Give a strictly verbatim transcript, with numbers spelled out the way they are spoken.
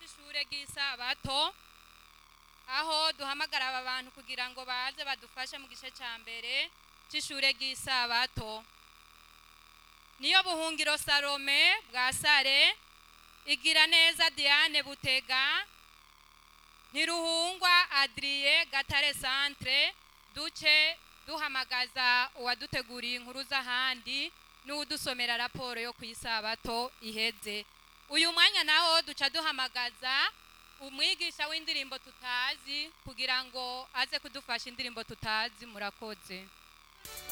c'ishure ry'isabato aho duhamagara aba bantu kugira ngo baze badufashe mu gice ca mbere c'ishure ry'isabato. Niyo Buhungiro Salome bwa Sare, Igira neza Diane Butega, Ntiruhungwa Adrien Gatare Centre, duce duhamagaza uwaduteguriye inkuru z'ahandi n'udusomera raporo yo kwisabato iheze. Uyu mwanya naho duca duhamagaza umwigisha w'indirimbo tutazi kugira ngo aze kudufasha indirimbo tutazi. Murakoze.